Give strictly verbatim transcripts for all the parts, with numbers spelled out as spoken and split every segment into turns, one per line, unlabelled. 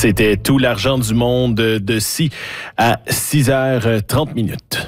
C'était tout l'argent du monde de ci à six heures trente minutes.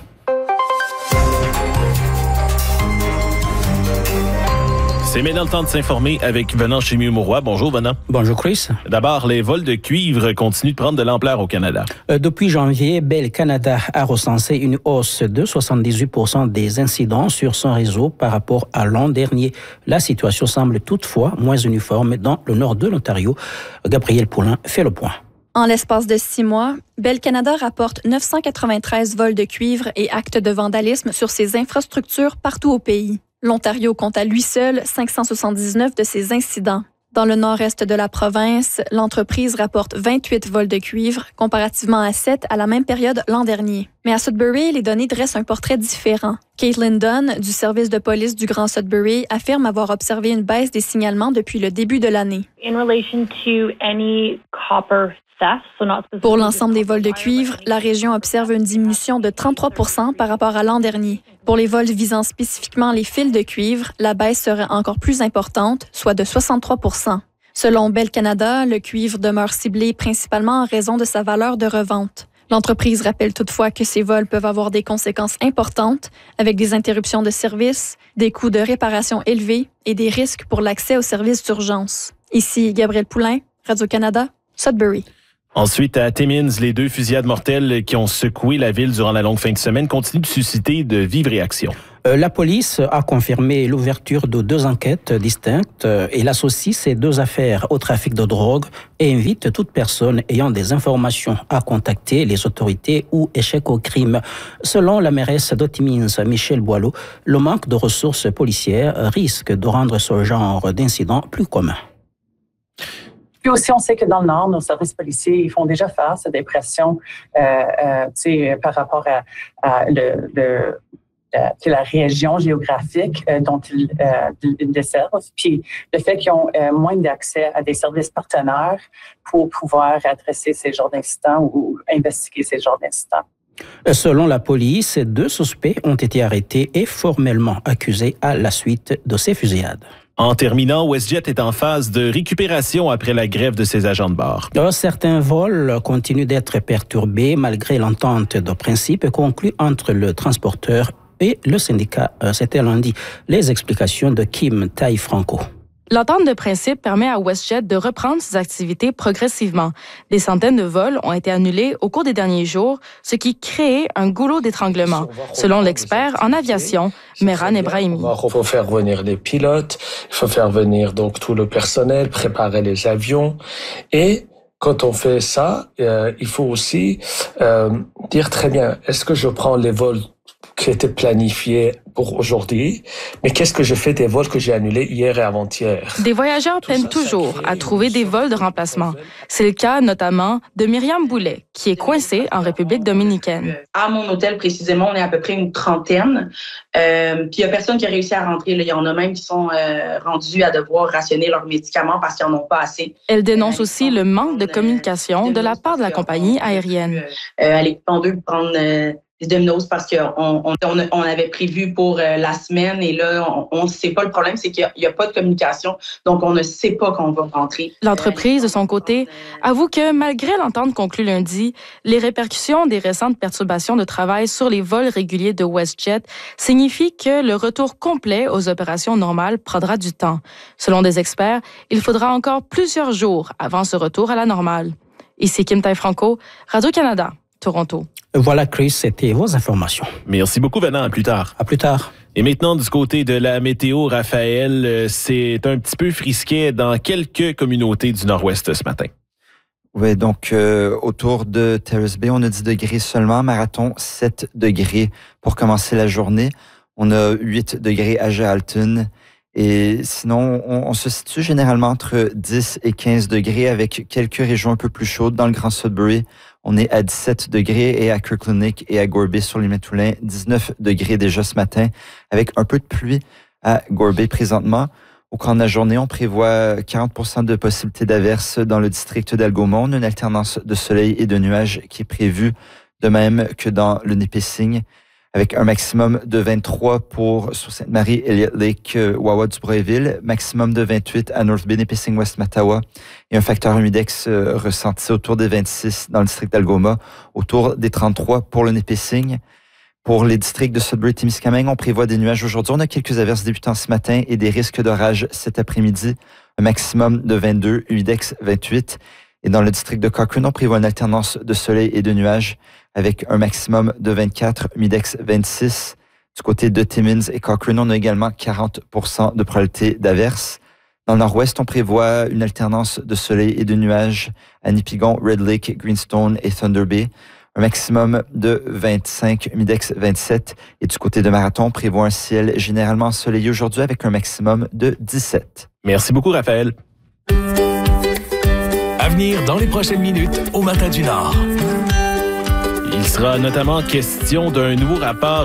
C'est maintenant le temps de s'informer avec Venant Chémieux-Mauroy. Bonjour, Venant.
Bonjour, Chris.
D'abord, les vols de cuivre continuent de prendre de l'ampleur au Canada.
Euh, depuis janvier, Bell Canada a recensé une hausse de soixante-dix-huit pour cent des incidents sur son réseau par rapport à l'an dernier. La situation semble toutefois moins uniforme dans le nord de l'Ontario. Gabriel Poulin fait le point.
En l'espace de six mois, Bell Canada rapporte neuf cent quatre-vingt-treize vols de cuivre et actes de vandalisme sur ses infrastructures partout au pays. L'Ontario compte à lui seul cinq cent soixante-dix-neuf de ces incidents. Dans le nord-est de la province, l'entreprise rapporte vingt-huit vols de cuivre, comparativement à sept à la même période l'an dernier. Mais à Sudbury, les données dressent un portrait différent. Caitlin Dunn, du service de police du Grand Sudbury, affirme avoir observé une baisse des signalements depuis le début de l'année.
In relation to any copper
Pour l'ensemble des vols de cuivre, la région observe une diminution de trente-trois pour cent par rapport à l'an dernier. Pour les vols visant spécifiquement les fils de cuivre, la baisse serait encore plus importante, soit de soixante-trois pour cent. Selon Bell Canada, le cuivre demeure ciblé principalement en raison de sa valeur de revente. L'entreprise rappelle toutefois que ces vols peuvent avoir des conséquences importantes, avec des interruptions de service, des coûts de réparation élevés et des risques pour l'accès aux services d'urgence. Ici Gabriel Poulin, Radio-Canada, Sudbury.
Ensuite, à Timmins, les deux fusillades mortelles qui ont secoué la ville durant la longue fin de semaine continuent de susciter de vives réactions.
Euh, la police a confirmé l'ouverture de deux enquêtes distinctes. Euh, Elle associe ces deux affaires au trafic de drogue et invite toute personne ayant des informations à contacter les autorités ou échec au crime. Selon la mairesse de Timmins, Michelle Boileau, le manque de ressources policières risque de rendre ce genre d'incident plus commun.
Puis aussi, on sait que dans le Nord, nos services policiers, ils font déjà face à des pressions euh, euh, tu sais, par rapport à, à le, le, la, la région géographique euh, dont ils, euh, ils desservent. Puis le fait qu'ils ont euh, moins d'accès à des services partenaires pour pouvoir adresser ces genres d'incidents ou investiguer ces genres d'incidents.
Selon la police, deux suspects ont été arrêtés et formellement accusés à la suite de ces fusillades.
En terminant, WestJet est en phase de récupération après la grève de ses agents de bord.
Certains vols continuent d'être perturbés malgré l'entente de principe conclue entre le transporteur et le syndicat. C'était lundi. Les explications de Kim Tai-Franco.
L'entente de principe permet à WestJet de reprendre ses activités progressivement. Des centaines de vols ont été annulés au cours des derniers jours, ce qui crée un goulot d'étranglement, selon l'expert en aviation, Mehran Ebrahimi.
Il faut faire venir les pilotes, il faut faire venir donc tout le personnel, préparer les avions et quand on fait ça, euh, il faut aussi euh, dire très bien, est-ce que je prends les vols qui étaient planifiés pour aujourd'hui, mais qu'est-ce que je fais des vols que j'ai annulés hier et avant-hier?
Des voyageurs peinent toujours à trouver des vols de remplacement. C'est le cas notamment de Myriam Boulet, qui est coincée en République dominicaine.
À mon hôtel, précisément, on est à peu près une trentaine. Euh, puis il n'y a personne qui a réussi à rentrer. Là. Il y en a même qui sont euh, rendus à devoir rationner leurs médicaments parce qu'ils n'en ont pas assez.
Elle dénonce aussi le manque de communication de la part de la compagnie aérienne.
Euh, aller en deux prendre... Euh, des Domino's parce qu'on on, on, on avait prévu pour euh, la semaine et là, on ne sait pas. Le problème, c'est qu'il n'y a, a pas de communication, donc on ne sait pas qu'on va rentrer.
L'entreprise, de son côté, avoue que malgré l'entente conclue lundi, les répercussions des récentes perturbations de travail sur les vols réguliers de WestJet signifient que le retour complet aux opérations normales prendra du temps. Selon des experts, il faudra encore plusieurs jours avant ce retour à la normale. Ici Kim Tai-Franco, Radio-Canada, Toronto.
Voilà, Chris, c'était vos informations.
Merci beaucoup, Venant. À plus tard.
À plus tard.
Et maintenant, du côté de la météo, Raphaël, c'est un petit peu frisquet dans quelques communautés du Nord-Ouest ce matin.
Oui, donc euh, autour de Terrace Bay, on a dix degrés seulement. Marathon, sept degrés pour commencer la journée. On a huit degrés à Gahalton. Et sinon, on, on se situe généralement entre dix et quinze degrés avec quelques régions un peu plus chaudes dans le Grand Sudbury. On est à dix-sept degrés et à Kirkland et à Gore Bay sur les Métoulins, dix-neuf degrés déjà ce matin avec un peu de pluie à Gore Bay présentement. Au cours de la journée, on prévoit quarante pour cent de possibilité d'averses dans le district d'Algomont, une alternance de soleil et de nuages qui est prévue, de même que dans le Nipissing. avec un maximum de vingt-trois pour Sault-Sainte-Marie, Elliott Lake, Wawa du Broyville, maximum de vingt-huit à North Bay, Nipissing West, Mattawa, et un facteur humidex euh, ressenti autour des vingt-six dans le district d'Algoma, autour des trente-trois pour le Nipissing. Pour les districts de Sudbury-Témiscamingue, on prévoit des nuages aujourd'hui. On a quelques averses débutant ce matin et des risques d'orage cet après-midi. Un maximum de vingt-deux, humidex vingt-huit. Et dans le district de Cochrane, on prévoit une alternance de soleil et de nuages avec un maximum de vingt-quatre, humidex vingt-six. Du côté de Timmins et Cochrane, on a également quarante pour cent de probabilité d'averses. Dans le nord-ouest, on prévoit une alternance de soleil et de nuages à Nipigon, Red Lake, Greenstone et Thunder Bay. Un maximum de vingt-cinq, humidex vingt-sept. Et du côté de Marathon, on prévoit un ciel généralement ensoleillé aujourd'hui avec un maximum de dix-sept.
Merci beaucoup, Raphaël.
À venir dans les prochaines minutes au Matin du Nord.
Il sera notamment question d'un nouveau rapport